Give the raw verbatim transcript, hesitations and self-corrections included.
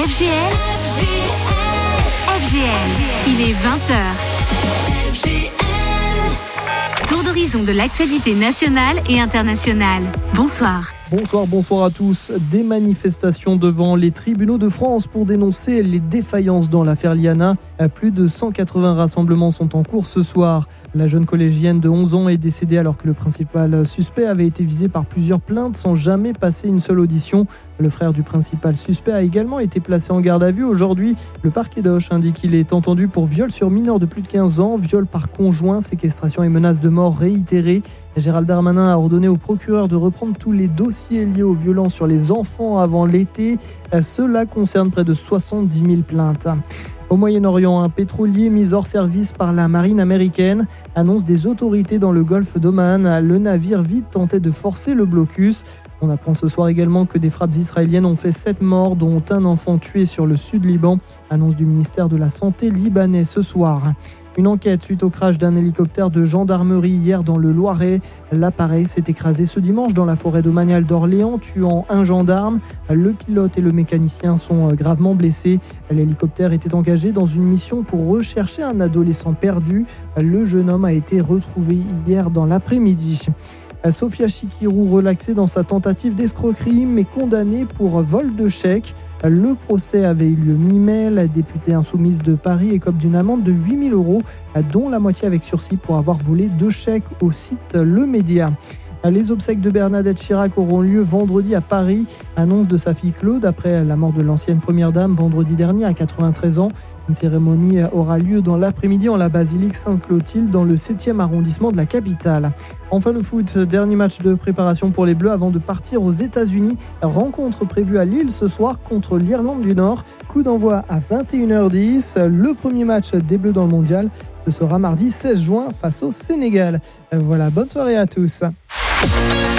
F G L. F G L. Il est vingt heures. Tour d'horizon de l'actualité nationale et internationale. Bonsoir. Bonsoir, bonsoir à tous. Des manifestations devant les tribunaux de France pour dénoncer les défaillances dans l'affaire Liana. Plus de cent quatre-vingts rassemblements sont en cours ce soir. La jeune collégienne de onze ans est décédée alors que le principal suspect avait été visé par plusieurs plaintes sans jamais passer une seule audition. Le frère du principal suspect a également été placé en garde à vue. Aujourd'hui, le parquet d'Auch indique qu'il est entendu pour viol sur mineur de plus de quinze ans, viol par conjoint, séquestration et menaces de mort réitérées. Gérald Darmanin a ordonné au procureur de reprendre tous les dossiers liés aux violences sur les enfants avant l'été. Cela concerne près de soixante-dix mille plaintes. Au Moyen-Orient, un pétrolier mis hors service par la marine américaine annonce des autorités dans le golfe d'Oman. Le navire vide tentait de forcer le blocus. On apprend ce soir également que des frappes israéliennes ont fait sept morts, dont un enfant tué sur le sud Liban. Annonce du ministère de la Santé libanais ce soir. Une enquête suite au crash d'un hélicoptère de gendarmerie hier dans le Loiret. L'appareil s'est écrasé ce dimanche dans la forêt domaniale d'Orléans, tuant un gendarme. Le pilote et le mécanicien sont gravement blessés. L'hélicoptère était engagé dans une mission pour rechercher un adolescent perdu. Le jeune homme a été retrouvé hier dans l'après-midi. Sofia Chikirou relaxée dans sa tentative d'escroquerie mais condamnée pour vol de chèques. Le procès avait eu lieu mi-mai. La députée insoumise de Paris écope d'une amende de huit mille euros, dont la moitié avec sursis pour avoir volé deux chèques au site Le Média. Les obsèques de Bernadette Chirac auront lieu vendredi à Paris. Annonce de sa fille Claude après la mort de l'ancienne première dame vendredi dernier à quatre-vingt-treize ans. Une cérémonie aura lieu dans l'après-midi en la basilique Sainte-Clotilde dans le septième arrondissement de la capitale. Enfin le foot, dernier match de préparation pour les Bleus avant de partir aux États-Unis. Rencontre prévue à Lille ce soir contre l'Irlande du Nord. Coup d'envoi à vingt et une heures dix. Le premier match des Bleus dans le mondial, ce sera mardi seize juin face au Sénégal. Voilà, bonne soirée à tous.